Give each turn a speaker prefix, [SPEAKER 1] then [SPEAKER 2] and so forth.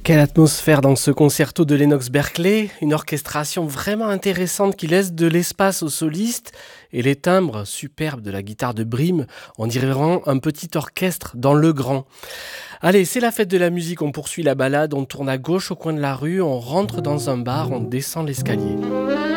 [SPEAKER 1] Quelle atmosphère dans ce concerto de Lennox Berkeley, une orchestration vraiment intéressante qui laisse de l'espace aux solistes et les timbres superbes de la guitare de Brim, on dirait vraiment un petit orchestre dans le grand. Allez, c'est la fête de la musique, on poursuit la balade, on tourne à gauche au coin de la rue, on rentre dans un bar, on descend l'escalier.